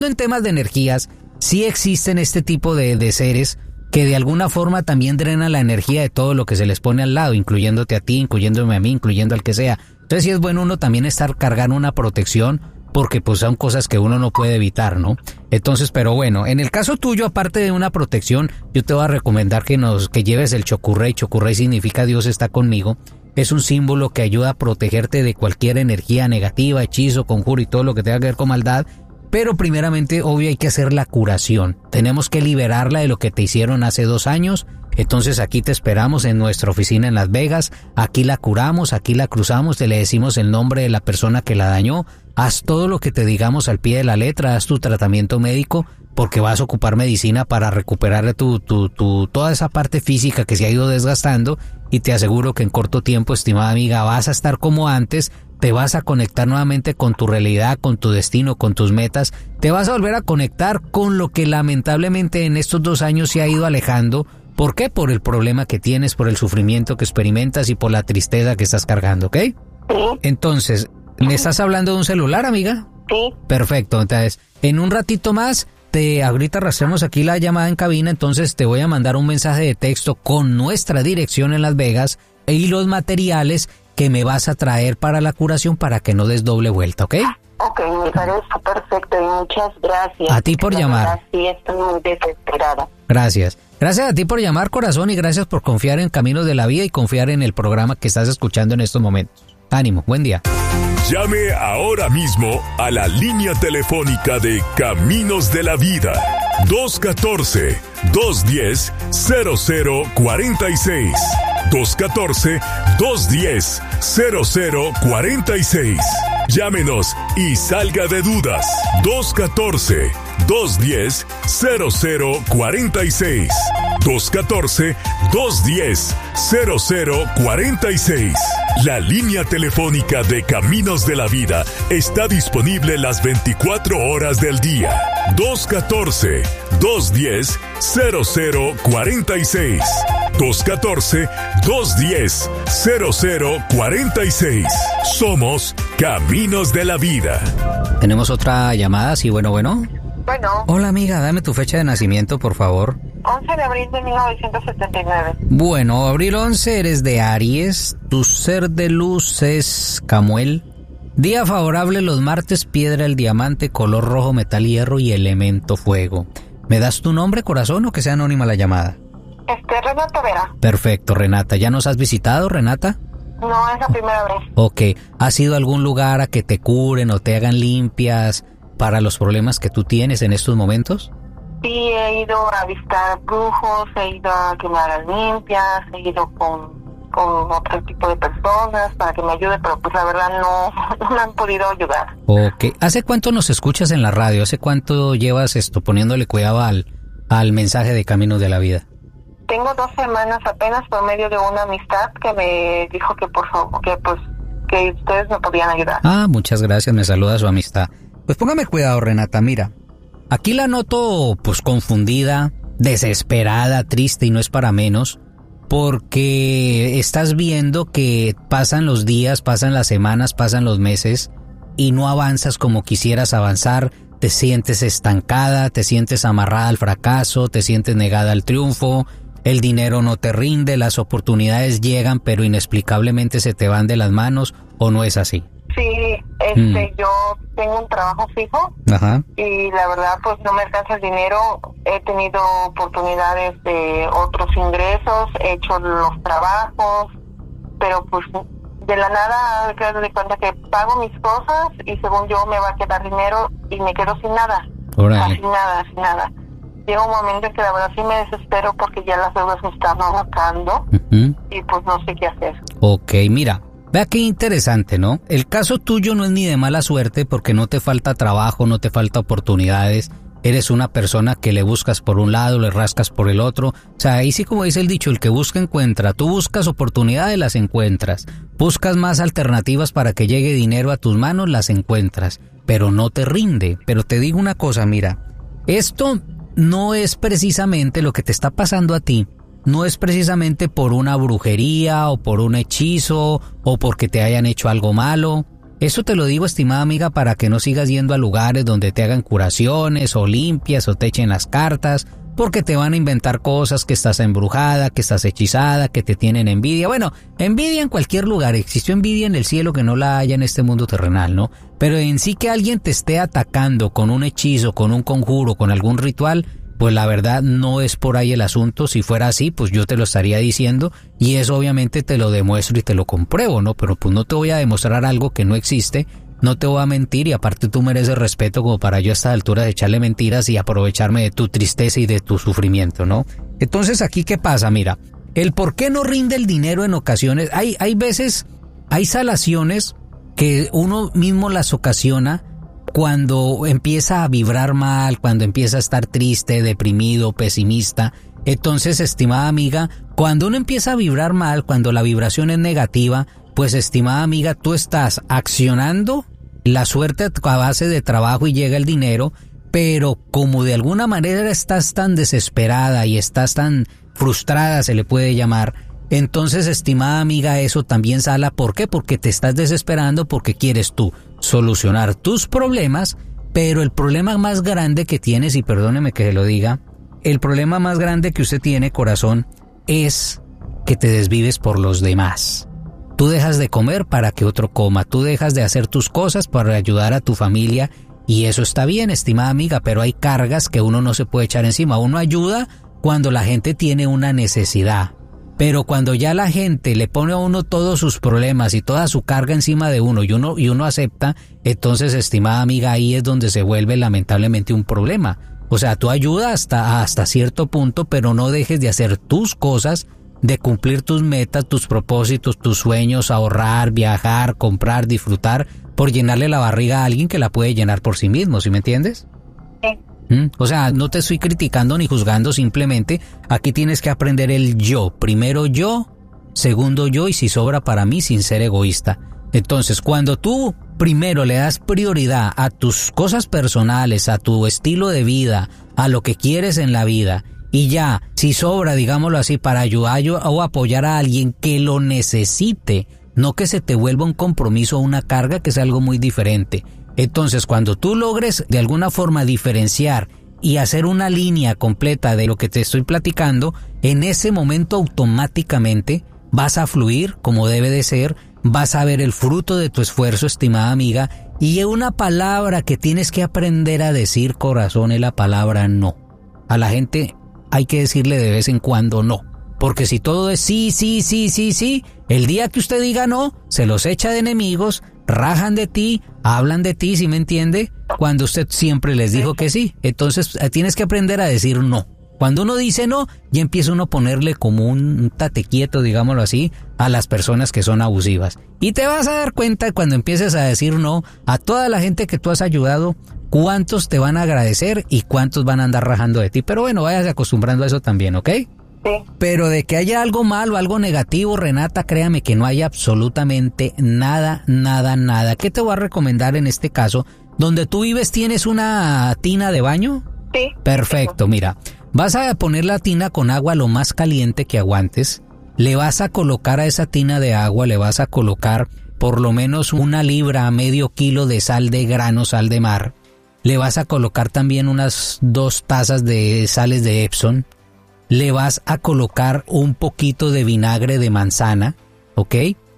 En temas de energías, sí existen este tipo de seres que de alguna forma también drenan la energía de todo lo que se les pone al lado, incluyéndote a ti, incluyéndome a mí, incluyendo al que sea. Entonces sí es bueno uno también estar cargando una protección, porque pues son cosas que uno no puede evitar, ¿no? Entonces, pero bueno, en el caso tuyo, aparte de una protección, yo te voy a recomendar que lleves el Chokurrey. Chokurrey significa Dios está conmigo. Es un símbolo que ayuda a protegerte de cualquier energía negativa, hechizo, conjuro y todo lo que tenga que ver con maldad. Pero primeramente, obvio, hay que hacer la curación. Tenemos que liberarla de lo que te hicieron hace 2 años. Entonces aquí te esperamos en nuestra oficina en Las Vegas. Aquí la curamos, aquí la cruzamos, te le decimos el nombre de la persona que la dañó. Haz todo lo que te digamos al pie de la letra, haz tu tratamiento médico, porque vas a ocupar medicina para recuperar toda esa parte física que se ha ido desgastando. Y te aseguro que en corto tiempo, estimada amiga, vas a estar como antes. Te vas a conectar nuevamente con tu realidad, con tu destino, con tus metas. Te vas a volver a conectar con lo que lamentablemente en estos 2 años se ha ido alejando. ¿Por qué? Por el problema que tienes, por el sufrimiento que experimentas y por la tristeza que estás cargando, ¿ok? Sí. Entonces, ¿me estás hablando de un celular, amiga? Sí. Perfecto, entonces, en un ratito más, ahorita rastreamos aquí la llamada en cabina, entonces te voy a mandar un mensaje de texto con nuestra dirección en Las Vegas y los materiales que me vas a traer para la curación para que no des doble vuelta, ¿ok? Ok, me parece perfecto y muchas gracias. A ti por llamar. Sí, estoy muy desesperada. Gracias. Gracias a ti por llamar, corazón, y gracias por confiar en Caminos de la Vida y confiar en el programa que estás escuchando en estos momentos. Ánimo, buen día. Llame ahora mismo a la línea telefónica de Caminos de la Vida. 214-210-0046. 214-210-0046. Llámenos y salga de dudas. 214-210-0046. 214-210-0046. La línea telefónica de Caminos de la Vida está disponible las 24 horas del día. 214-210-0046. 214-210-0046. Somos Caminos de la Vida. Tenemos otra llamada, sí, bueno. Bueno. Hola, amiga, dame tu fecha de nacimiento, por favor. 11 de abril de 1979. Bueno, abril 11, eres de Aries. Tu ser de luz es Camuel. Día favorable los martes, piedra el diamante, color rojo, metal hierro y elemento fuego. ¿Me das tu nombre, corazón, o que sea anónima la llamada? Renata Vera. Perfecto, Renata. ¿Ya nos has visitado, Renata? No, es la primera vez. Ok. ¿Has ido a algún lugar a que te curen o te hagan limpias para los problemas que tú tienes en estos momentos? Sí, he ido a visitar brujos, he ido a que me hagan limpias, he ido con otro tipo de personas para que me ayude, pero pues la verdad no me han podido ayudar. Ok. ¿Hace cuánto nos escuchas en la radio? ¿Hace cuánto llevas poniéndole cuidado al mensaje de Caminos de la Vida? Tengo 2 semanas apenas por medio de una amistad que me dijo que por favor, que ustedes me podían ayudar. Ah, muchas gracias, me saluda su amistad. Pues póngame cuidado, Renata, mira. Aquí la noto pues confundida, desesperada, triste y no es para menos, porque estás viendo que pasan los días, pasan las semanas, pasan los meses y no avanzas como quisieras avanzar. Te sientes estancada, te sientes amarrada al fracaso, te sientes negada al triunfo, el dinero no te rinde, las oportunidades llegan pero inexplicablemente se te van de las manos, ¿o no es así? Sí, yo tengo un trabajo fijo. Ajá. Y la verdad pues no me alcanza el dinero. He tenido oportunidades de otros ingresos, he hecho los trabajos, pero pues de la nada me doy cuenta que pago mis cosas y según yo me va a quedar dinero y me quedo sin nada. Órale. Sin nada. Llega un momento en que la verdad sí me desespero porque ya las deudas me están abocando. Uh-huh. Y pues no sé qué hacer. Ok, mira, vea qué interesante, ¿no? El caso tuyo no es ni de mala suerte porque no te falta trabajo, no te falta oportunidades. Eres una persona que le buscas por un lado, le rascas por el otro. O sea, ahí sí, como dice el dicho, el que busca encuentra. Tú buscas oportunidades, las encuentras. Buscas más alternativas para que llegue dinero a tus manos, las encuentras. Pero no te rinde. Pero te digo una cosa, mira. Esto no es precisamente lo que te está pasando a ti. No es precisamente por una brujería o por un hechizo o porque te hayan hecho algo malo. Eso te lo digo, estimada amiga, para que no sigas yendo a lugares donde te hagan curaciones o limpias o te echen las cartas, porque te van a inventar cosas, que estás embrujada, que estás hechizada, que te tienen envidia. Bueno, envidia en cualquier lugar. Existió envidia en el cielo, que no la haya en este mundo terrenal, ¿no? Pero en sí que alguien te esté atacando con un hechizo, con un conjuro, con algún ritual, pues la verdad no es por ahí el asunto. Si fuera así, pues yo te lo estaría diciendo y eso obviamente te lo demuestro y te lo compruebo, ¿no? Pero pues no te voy a demostrar algo que no existe. No te voy a mentir y aparte tú mereces respeto como para yo a esta altura de echarle mentiras y aprovecharme de tu tristeza y de tu sufrimiento, ¿no? Entonces aquí ¿qué pasa? Mira, el por qué no rinde el dinero en ocasiones, hay veces, hay salaciones que uno mismo las ocasiona cuando empieza a vibrar mal, cuando empieza a estar triste, deprimido, pesimista. Entonces, estimada amiga, cuando uno empieza a vibrar mal, cuando la vibración es negativa, pues estimada amiga, tú estás accionando la suerte a base de trabajo y llega el dinero, pero como de alguna manera estás tan desesperada y estás tan frustrada, se le puede llamar, entonces estimada amiga, eso también sala. ¿Por qué? Porque te estás desesperando porque quieres tú solucionar tus problemas, pero el problema más grande que tienes, y perdóneme que se lo diga, el problema más grande que usted tiene, corazón, es que te desvives por los demás. Tú dejas de comer para que otro coma, tú dejas de hacer tus cosas para ayudar a tu familia y eso está bien, estimada amiga, pero hay cargas que uno no se puede echar encima. Uno ayuda cuando la gente tiene una necesidad, pero cuando ya la gente le pone a uno todos sus problemas y toda su carga encima de uno y uno acepta, entonces, estimada amiga, ahí es donde se vuelve lamentablemente un problema. O sea, tú ayudas hasta cierto punto, pero no dejes de hacer tus cosas, de cumplir tus metas, tus propósitos, tus sueños, ahorrar, viajar, comprar, disfrutar, por llenarle la barriga a alguien que la puede llenar por sí mismo, ¿sí me entiendes? Sí. O sea, no te estoy criticando ni juzgando, simplemente aquí tienes que aprender el yo. Primero yo, segundo yo y si sobra para mí sin ser egoísta. Entonces, cuando tú primero le das prioridad a tus cosas personales, a tu estilo de vida, a lo que quieres en la vida, y ya, si sobra, digámoslo así, para ayudar o apoyar a alguien que lo necesite, no que se te vuelva un compromiso o una carga, que es algo muy diferente. Entonces, cuando tú logres de alguna forma diferenciar y hacer una línea completa de lo que te estoy platicando, en ese momento automáticamente vas a fluir como debe de ser, vas a ver el fruto de tu esfuerzo, estimada amiga, y una palabra que tienes que aprender a decir, corazón, es la palabra no. A la gente hay que decirle de vez en cuando no, porque si todo es sí, sí, sí, sí, sí, el día que usted diga no, se los echa de enemigos, rajan de ti, hablan de ti, ¿sí me entiende? Cuando usted siempre les dijo que sí. Entonces tienes que aprender a decir no. Cuando uno dice no, ya empieza uno a ponerle como un tate quieto, digámoslo así, a las personas que son abusivas. Y te vas a dar cuenta cuando empieces a decir no a toda la gente que tú has ayudado, cuántos te van a agradecer y cuántos van a andar rajando de ti. Pero bueno, vayas acostumbrando a eso también, ¿ok? Sí. Pero de que haya algo malo, algo negativo, Renata, créame que no hay absolutamente nada, nada, nada. ¿Qué te voy a recomendar en este caso? ¿Donde tú vives tienes una tina de baño? Sí. Perfecto, mira. Vas a poner la tina con agua lo más caliente que aguantes. Le vas a colocar a esa tina de agua, le vas a colocar por lo menos 1 libra a medio kilo de sal de grano, sal de mar. Le vas a colocar también unas 2 tazas de sales de Epsom. Le vas a colocar un poquito de vinagre de manzana, ¿ok?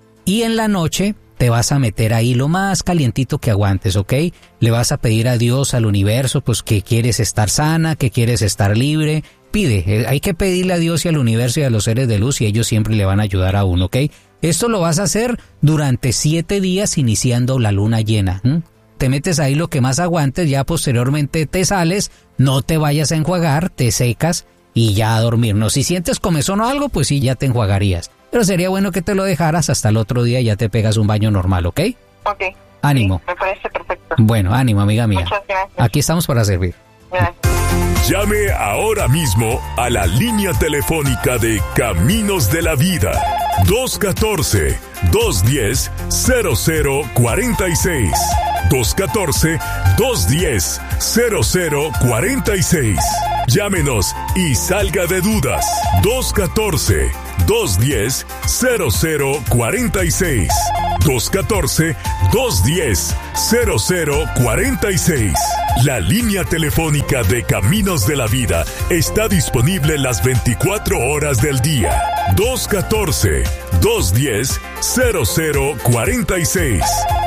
Y en la noche te vas a meter ahí lo más calientito que aguantes, ¿ok? Le vas a pedir a Dios, al universo, pues que quieres estar sana, que quieres estar libre. Pide, hay que pedirle a Dios y al universo y a los seres de luz y ellos siempre le van a ayudar a uno, ¿ok? Esto lo vas a hacer durante 7 días iniciando la luna llena. Te metes ahí lo que más aguantes, ya posteriormente te sales, no te vayas a enjuagar, te secas y ya a dormir. No, si sientes comezón o algo, pues sí, ya te enjuagarías. Pero sería bueno que te lo dejaras hasta el otro día y ya te pegas un baño normal, ¿ok? Ok. Ánimo. Sí, me parece perfecto. Bueno, ánimo, amiga mía. Muchas gracias. Aquí estamos para servir. Gracias. Llame ahora mismo a la línea telefónica de Caminos de la Vida. 214-210-0046. 214-210-0046. Llámenos y salga de dudas. 214-210-0046. 214-210-0046. La línea telefónica de Caminos de la Vida está disponible las 24 horas del día. 214-210-0046.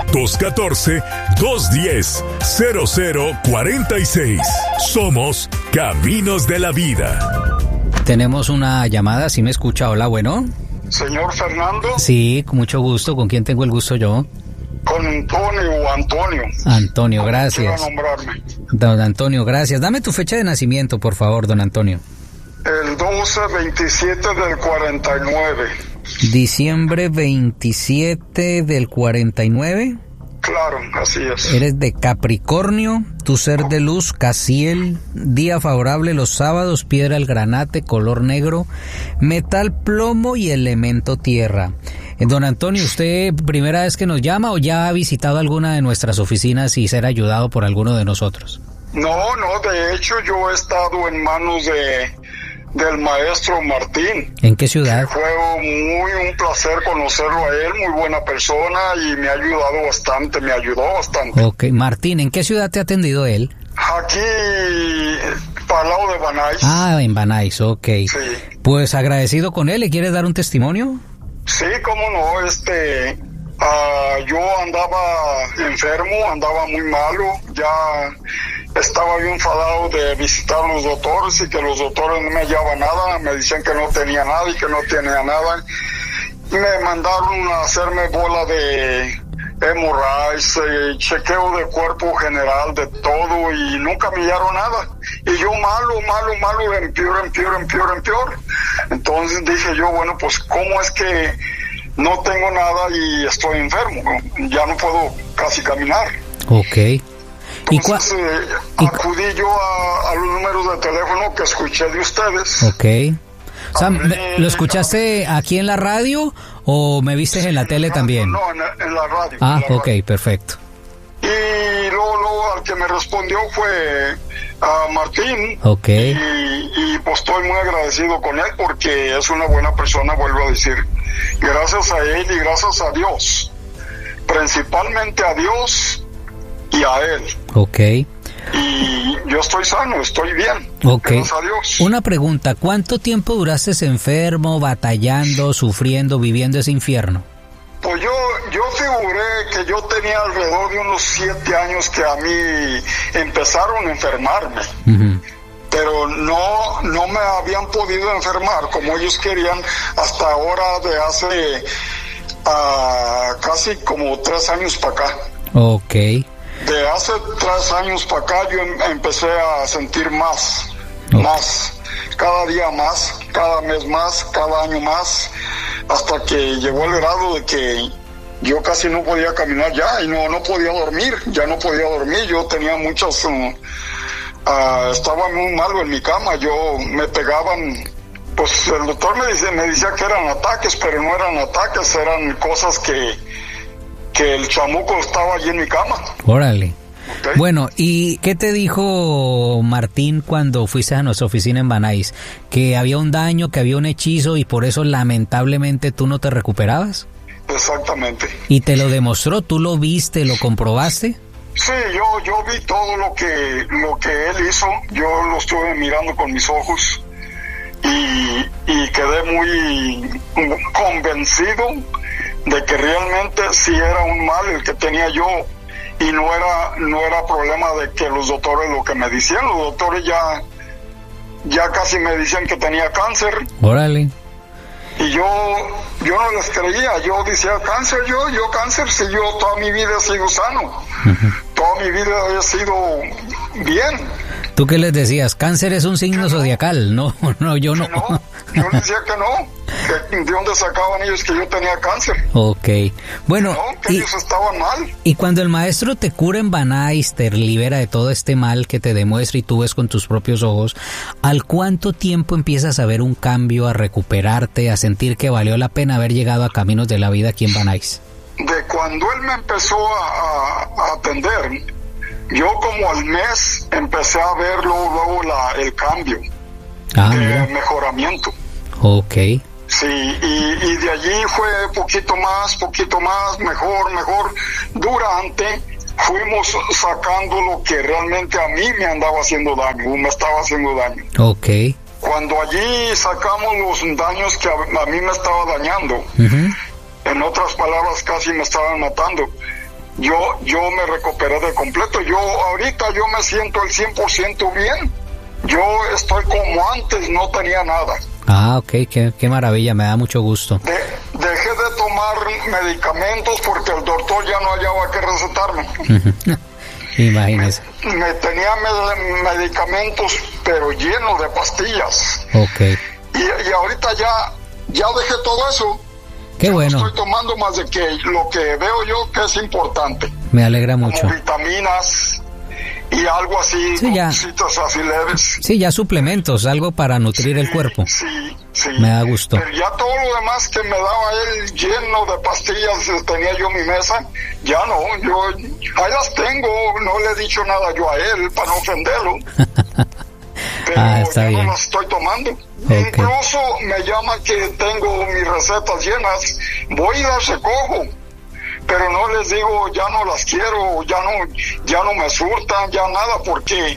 214-210-0046. Somos Caminos de la Vida. Tenemos una llamada, ¿sí me escucha? Hola, bueno. Señor Fernando. Sí, con mucho gusto. ¿Con quién tengo el gusto yo? Con Antonio. Antonio, gracias. Quiero nombrarme. Don Antonio, gracias. Dame tu fecha de nacimiento, por favor, don Antonio. El 12/27 del 49. Diciembre 27 del 49. Claro, así es. Eres de Capricornio, tu ser de luz, Casiel, día favorable los sábados, piedra el granate, color negro, metal plomo y elemento tierra. Don Antonio, ¿usted primera vez que nos llama o ya ha visitado alguna de nuestras oficinas y ser ayudado por alguno de nosotros? No, de hecho yo he estado en manos del maestro Martín. ¿En qué ciudad? Fue un placer conocerlo a él, muy buena persona y me ayudó bastante. Ok, Martín, ¿en qué ciudad te ha atendido él? Aquí, para el lado de Banais. Ah, en Banais, ok. Sí. Pues agradecido con él, ¿le quieres dar un testimonio? Sí, cómo no, yo andaba enfermo, andaba muy malo, ya estaba yo enfadado de visitar a los doctores y que los doctores no me hallaban nada, me decían que no tenía nada y que no tenía nada. Me mandaron a hacerme bola de hemorroides, chequeo de cuerpo general, de todo, y nunca me hallaron nada. Y yo malo, empeor. Entonces dije yo, bueno, pues ¿cómo es que no tengo nada y estoy enfermo? Ya no puedo casi caminar. Ok. Entonces acudí yo a los números de teléfono que escuché de ustedes. Ok. O sea, ¿lo escuchaste aquí en la radio o me viste en la tele también? No, en la radio. Ah, la ok, radio. Perfecto. Y luego al que me respondió fue a Martín. Ok. Y pues estoy muy agradecido con él porque es una buena persona, vuelvo a decir. Gracias a él y gracias a Dios. Principalmente a Dios y a él. Ok. Y yo estoy sano, estoy bien. Ok. Gracias a Dios. Una pregunta, ¿cuánto tiempo duraste enfermo, batallando, sufriendo, viviendo ese infierno? Pues yo figuré que yo tenía alrededor de unos 7 años que a mí empezaron a enfermarme. Uh-huh. Pero no me habían podido enfermar como ellos querían hasta ahora de hace casi como 3 años para acá. Ok. De hace 3 años para acá yo empecé a sentir más, cada día más, cada mes más, cada año más, hasta que llegó el grado de que yo casi no podía caminar ya y no podía dormir, yo tenía muchas, estaba muy malo en mi cama, me pegaban, pues el doctor me decía que eran ataques, pero no eran ataques, eran cosas que el chamuco estaba allí en mi cama. Órale. Okay. Bueno, ¿y qué te dijo Martín cuando fuiste a nuestra oficina en Banais? ¿Que había un daño, que había un hechizo y por eso lamentablemente tú no te recuperabas? Exactamente. ¿Y te lo demostró? ¿Tú lo viste, lo comprobaste? Sí, yo vi todo lo que él hizo, yo lo estuve mirando con mis ojos y quedé muy convencido de que realmente sí era un mal el que tenía yo y no era problema de que los doctores lo que me decían, los doctores ya casi me decían que tenía cáncer. Órale. Y yo no les creía, yo decía cáncer, yo cáncer, si yo toda mi vida he sido sano, uh-huh. Toda mi vida he sido bien. ¿Tú qué les decías? Cáncer es un signo zodiacal, no, yo no. No, yo les decía que no, de dónde sacaban ellos que yo tenía cáncer. Ok, bueno. No, que ellos estaban mal. Y cuando el maestro te cura en Banais, te libera de todo este mal que te demuestra y tú ves con tus propios ojos, ¿al cuánto tiempo empiezas a ver un cambio, a recuperarte, a sentir que valió la pena haber llegado a Caminos de la Vida aquí en Banais? De cuando él me empezó a atender, yo como al mes empecé a ver luego el cambio de mejoramiento. Ok. Sí, y de allí fue poquito más, mejor. Durante fuimos sacando lo que realmente a mí me andaba haciendo daño, me estaba haciendo daño. Ok. Cuando allí sacamos los daños que a mí me estaba dañando, en otras palabras casi me estaban matando, yo me recuperé de completo. Ahorita yo me siento el 100% bien. Yo estoy como antes, no tenía nada. Ah, ok, qué maravilla, me da mucho gusto. Dejé de tomar medicamentos porque el doctor ya no hallaba qué recetarme. Imagínese. Me tenía medicamentos, pero llenos de pastillas. Ok. Y ahorita ya dejé todo eso. Qué bueno. Estoy tomando más de que lo que veo yo que es importante. Me alegra mucho. Como vitaminas y algo así, sí, cositas así leves. Sí, ya suplementos, algo para nutrir el cuerpo. Sí. Me da gusto. Pero ya todo lo demás que me daba él lleno de pastillas, tenía yo en mi mesa, ya no, yo ahí las tengo, no le he dicho nada yo a él para no ofenderlo. Pero está bien. No las estoy tomando. Okay. Incluso me llama que tengo mis recetas llenas, voy y las recojo. Pero no les digo, ya no las quiero, ya no me surtan, ya nada, porque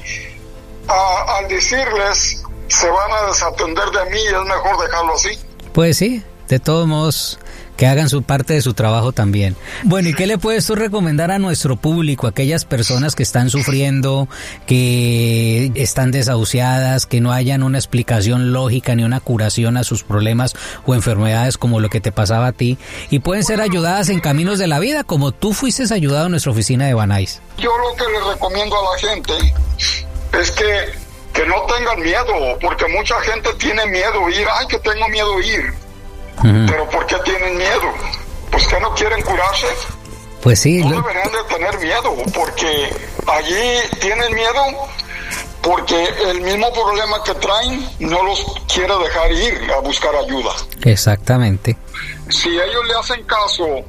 al decirles se van a desatender de mí y es mejor dejarlo así. Pues sí, de todos modos, que hagan su parte de su trabajo también. Bueno, ¿y qué le puedes tú recomendar a nuestro público, a aquellas personas que están sufriendo, que están desahuciadas, que no hayan una explicación lógica ni una curación a sus problemas o enfermedades como lo que te pasaba a ti, y pueden ser ayudadas en caminos de la vida, como tú fuiste ayudado en nuestra oficina de Banais? Yo lo que les recomiendo a la gente es que no tengan miedo, porque mucha gente tiene miedo ir, ay, que tengo miedo ir. Pero ¿por qué tienen miedo? Pues que no quieren curarse. Pues sí. No deberían de tener miedo, porque allí tienen miedo porque el mismo problema que traen no los quiere dejar ir a buscar ayuda. Exactamente. Si ellos le hacen caso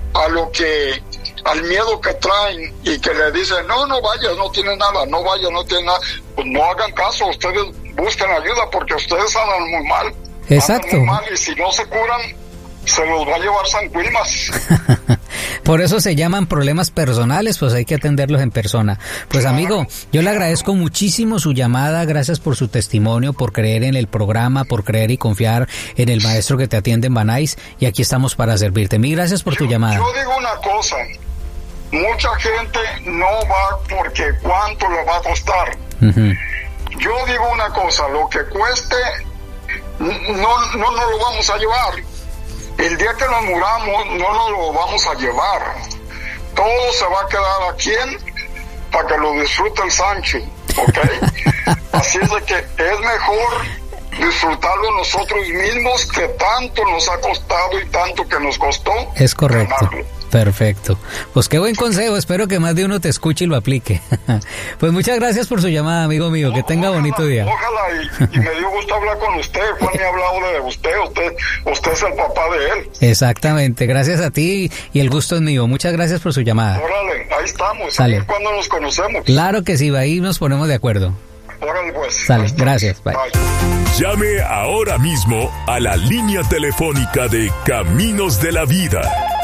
al miedo que traen y que le dicen, no vayas, no tienes nada, no vayas, no tienes nada, pues no hagan caso, ustedes busquen ayuda porque ustedes andan muy mal. Exacto. Y si no se curan, se los va a llevar San Quilmas. Por eso se llaman problemas personales, pues hay que atenderlos en persona. Pues amigo, yo le agradezco muchísimo su llamada, gracias por su testimonio, por creer en el programa, por creer y confiar en el maestro que te atiende en Banais, y aquí estamos para servirte. Mil gracias por tu llamada. Yo digo una cosa, mucha gente no va porque cuánto le va a costar. Yo digo una cosa, lo que cueste no nos lo vamos a llevar. El día que nos muramos no nos lo vamos a llevar. Todo se va a quedar aquí para que lo disfrute el Sancho, ¿ok? Así es de que es mejor disfrutarlo nosotros mismos, que tanto nos ha costado y tanto que nos costó. Es correcto. Ganarlo. Perfecto. Pues qué buen consejo, espero que más de uno te escuche y lo aplique. Pues muchas gracias por su llamada, amigo mío, que tenga bonito día. Ojalá, y me dio gusto hablar con usted. Juan me ha hablado de usted es el papá de él. Exactamente, gracias a ti y el gusto es mío. Muchas gracias por su llamada. Órale, ahí estamos. Sale. A ver cuándo nos conocemos. Claro que sí, ahí nos ponemos de acuerdo. Órale pues. Sale, gracias, bye. Llame ahora mismo a la línea telefónica de Caminos de la Vida.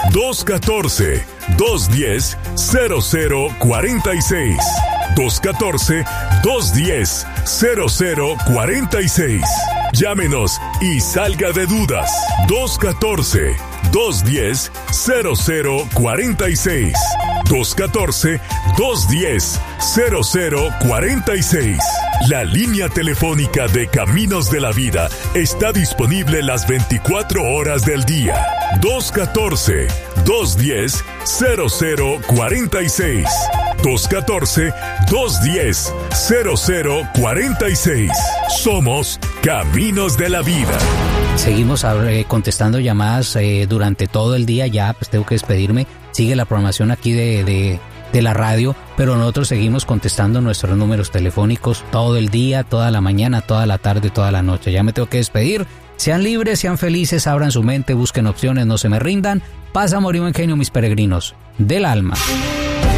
214-210-0046. 214-210-0046. Llámenos y salga de dudas. 214-210-0046. 214-210-0046. La línea telefónica de Caminos de la Vida está disponible las 24 horas del día. 214-210-0046. 214-210-0046. Somos Caminos de la Vida. Seguimos contestando llamadas durante todo el día. Ya pues tengo que despedirme. Sigue la programación aquí de la radio, pero nosotros seguimos contestando nuestros números telefónicos todo el día, toda la mañana, toda la tarde, toda la noche. Ya me tengo que despedir. Sean libres, sean felices, abran su mente, busquen opciones, no se me rindan. Paz, amor y buen genio, mis peregrinos del alma.